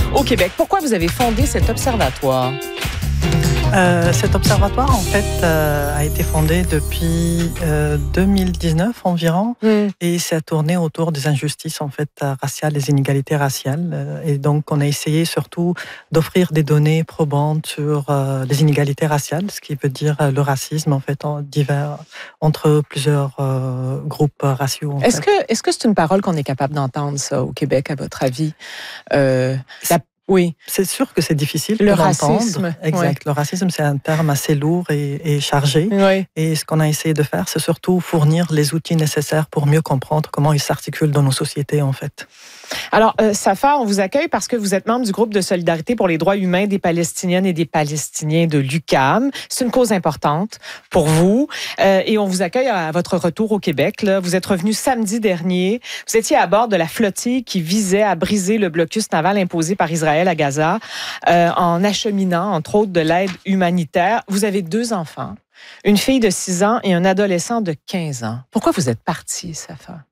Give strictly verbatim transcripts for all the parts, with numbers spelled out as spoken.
au Québec. Pourquoi vous avez fondé cet observatoire? Euh, cet observatoire, en fait, euh, a été fondé depuis euh, deux mille dix-neuf environ, mm. et ça tourné autour des injustices en fait raciales, des inégalités raciales. Et donc, on a essayé surtout d'offrir des données probantes sur euh, les inégalités raciales, ce qui veut dire euh, le racisme en fait en divers entre plusieurs euh, groupes raciaux. En est-ce fait. que est-ce que c'est une parole qu'on est capable d'entendre ça au Québec, à votre avis? Euh, la Oui. C'est sûr que c'est difficile le de l'entendre. Racisme, exact. Oui. Le racisme, c'est un terme assez lourd et, et chargé. Oui. Et ce qu'on a essayé de faire, c'est surtout fournir les outils nécessaires pour mieux comprendre comment il s'articule dans nos sociétés, en fait. Alors, euh, Safa, on vous accueille parce que vous êtes membre du groupe de solidarité pour les droits humains des Palestiniennes et des Palestiniens de l'U Q A M. C'est une cause importante pour vous. Euh, et on vous accueille à votre retour au Québec. Là. Vous êtes revenu samedi dernier. Vous étiez à bord de la flottille qui visait à briser le blocus naval imposé par Israël à Gaza euh, en acheminant, entre autres, de l'aide humanitaire. Vous avez deux enfants, une fille de six ans et un adolescent de quinze ans. Pourquoi vous êtes parti, Safa?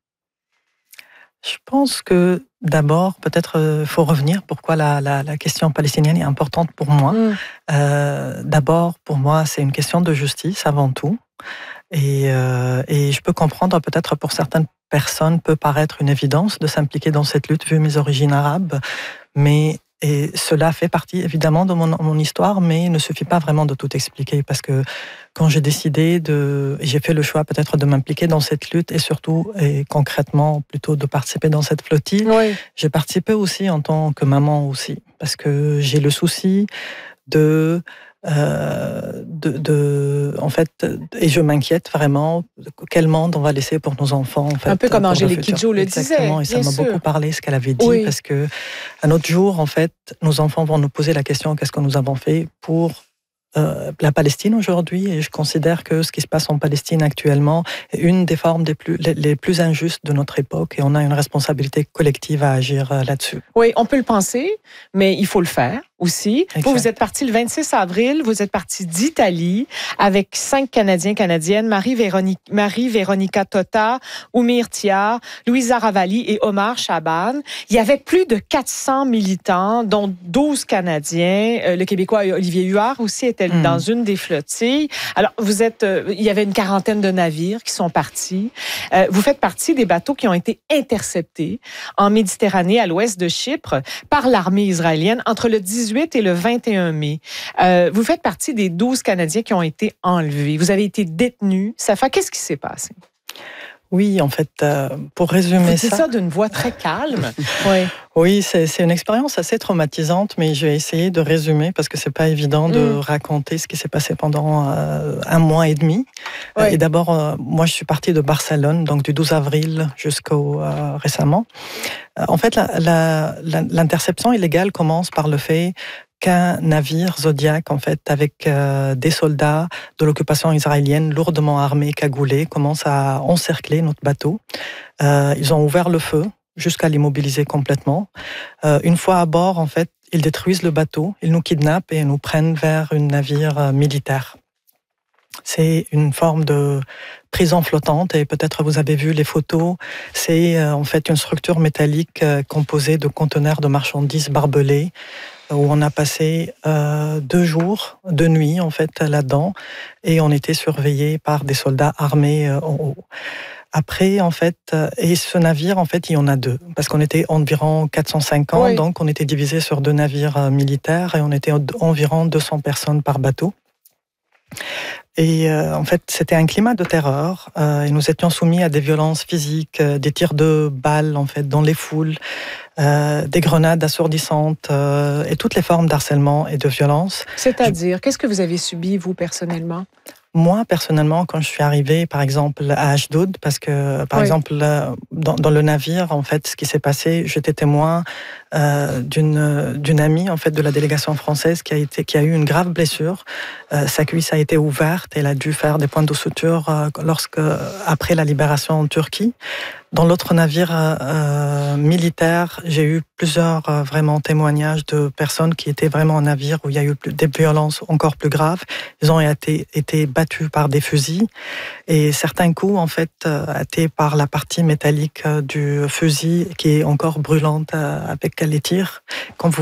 Je pense que d'abord, peut-être, il euh, faut revenir pourquoi la, la, la question palestinienne est importante pour moi. Mm. Euh, d'abord, pour moi, c'est une question de justice avant tout. Et, euh, et je peux comprendre, peut-être pour certaines personnes, peut paraître une évidence de s'impliquer dans cette lutte vu mes origines arabes, mais et cela fait partie évidemment de mon, mon histoire, mais il ne suffit pas vraiment de tout expliquer parce que quand j'ai décidé de, j'ai fait le choix peut-être de m'impliquer dans cette lutte et surtout et concrètement plutôt de participer dans cette flottille, oui. J'ai participé aussi en tant que maman aussi parce que j'ai le souci de Euh, de, de, en fait, et je m'inquiète vraiment quel monde on va laisser pour nos enfants. En fait, un peu comme Angélique Kidjo le disait. Exactement, et ça m'a sûr. beaucoup parlé ce qu'elle avait dit, oui. Parce que un autre jour, en fait, nos enfants vont nous poser la question qu'est-ce que nous avons fait pour Euh, la Palestine aujourd'hui, et je considère que ce qui se passe en Palestine actuellement est une des formes des plus, les, les plus injustes de notre époque et on a une responsabilité collective à agir euh, là-dessus. Oui, on peut le penser, mais il faut le faire aussi. Exact. Vous, vous êtes parti le vingt-six avril, vous êtes parti d'Italie avec cinq Canadiens, Canadiennes, Marie-Véronica, Marie-Véronica Tota, Oumir Tiar, Louisa Ravalli et Omar Chaban. Il y avait plus de quatre cents militants, dont douze Canadiens. Euh, le Québécois Olivier Huard aussi était Mmh. dans une des flottilles. Alors, vous êtes, euh, il y avait une quarantaine de navires qui sont partis. Euh, vous faites partie des bateaux qui ont été interceptés en Méditerranée, à l'ouest de Chypre, par l'armée israélienne entre le dix-huit et le vingt et un mai. Euh, vous faites partie des douze Canadiens qui ont été enlevés. Vous avez été détenu. Safa, qu'est-ce qui s'est passé? Oui, en fait, euh, pour résumer ça... C'est ça d'une voix très calme. Oui, oui c'est, c'est une expérience assez traumatisante, mais je vais essayer de résumer parce que c'est pas évident de mmh. raconter ce qui s'est passé pendant euh, un mois et demi. Oui. Et d'abord, euh, moi, je suis partie de Barcelone, donc du douze avril jusqu'au euh, récemment. Euh, en fait, la, la, la, l'interception illégale commence par le fait qu'un navire Zodiac, en fait, avec euh, des soldats de l'occupation israélienne lourdement armés, cagoulés, commence à encercler notre bateau. Euh, ils ont ouvert le feu jusqu'à l'immobiliser complètement. Euh, une fois à bord, en fait, ils détruisent le bateau, ils nous kidnappent et nous prennent vers un navire euh, militaire. C'est une forme de prison flottante et peut-être vous avez vu les photos. C'est euh, en fait une structure métallique euh, composée de conteneurs de marchandises barbelés où on a passé euh, deux jours, deux nuits en fait là-dedans et on était surveillés par des soldats armés euh, en haut. Après, en fait, et ce navire, en fait, il y en a deux, parce qu'on était environ quatre cent cinquante, oui. Donc on était divisé sur deux navires militaires et on était environ deux cents personnes par bateau. Et euh, en fait, c'était un climat de terreur euh, et nous étions soumis à des violences physiques, euh, des tirs de balles en fait dans les foules, euh, des grenades assourdissantes euh, et toutes les formes d'harcèlement et de violence. C'est-à-dire, Je... qu'est-ce que vous avez subi vous personnellement? Moi, personnellement, quand je suis arrivée, par exemple, à Ashdod, parce que, par oui. exemple, dans, dans le navire, en fait, ce qui s'est passé, j'étais témoin euh, d'une, d'une amie, en fait, de la délégation française qui a été, qui a eu une grave blessure. Euh, sa cuisse a été ouverte, elle a dû faire des points de suture euh, lorsque, après la libération en Turquie. Dans l'autre navire euh, militaire, j'ai eu plusieurs euh, vraiment témoignages de personnes qui étaient vraiment en navire où il y a eu plus, des violences encore plus graves. Ils ont été, été battus par des fusils et certains coups, en fait, euh, étaient par la partie métallique euh, du fusil qui est encore brûlante euh, avec les tirs. Quand vous